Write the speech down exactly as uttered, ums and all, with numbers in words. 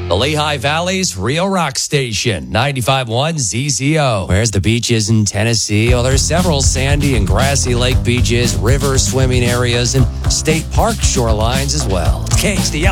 The Lehigh Valley's Rio Rock Station, ninety-five point one Z Z O. Where's the beaches in Tennessee? Well, there's several sandy and grassy lake beaches, river swimming areas, and state park shorelines as well. K H D L